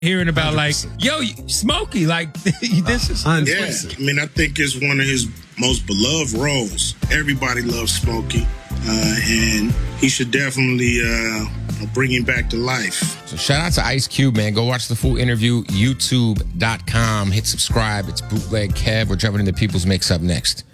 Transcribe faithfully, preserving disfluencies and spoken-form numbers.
hearing about one hundred percent. like, yo, Smokey, like this is. one hundred Yeah, percent. I mean, I think it's one of his most beloved roles. Everybody loves Smokey, uh, and he should definitely uh, bring him back to life. So shout out to Ice Cube, man. Go watch the full interview, youtube dot com. Hit subscribe. It's Bootleg Kev. We're jumping into People's Mix up next.